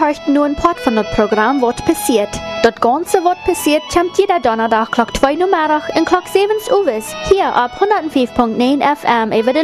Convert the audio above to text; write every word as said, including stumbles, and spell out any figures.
hört nur ein Part von das Programm «Wat passiert». Das Ganze «Wat passiert» kommt jeder Donnerstag Klock zwei Uhr mittags und Klock sieben Uhr hier ab hundertfünf Komma neun F M über die